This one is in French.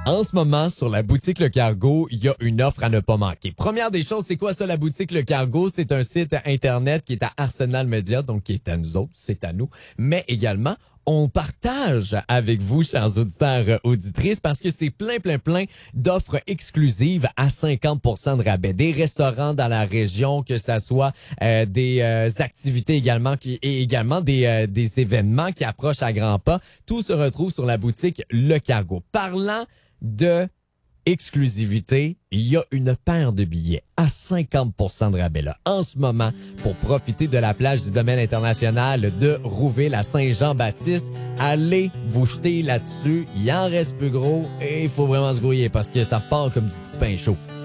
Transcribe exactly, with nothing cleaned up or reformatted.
En ce moment, sur la boutique Le Cargo, il y a une offre à ne pas manquer. Première des choses, c'est quoi ça, la boutique Le Cargo? C'est un site Internet qui est à Arsenal Media, donc qui est à nous autres, c'est à nous. Mais également, on partage avec vous, chers auditeurs, auditrices, parce que c'est plein, plein, plein d'offres exclusives à cinquante pour cent de rabais. Des restaurants dans la région, que ça soit euh, des euh, activités également qui et également des, euh, des événements qui approchent à grands pas. Tout se retrouve sur la boutique Le Cargo. Parlant de exclusivité, il y a une paire de billets à cinquante pour cent de rabais là, en ce moment pour profiter de la plage du domaine international de Rouville à Saint-Jean-Baptiste. Allez vous jeter là-dessus. Il en reste plus gros et il faut vraiment se grouiller parce que ça part comme du petit pain chaud.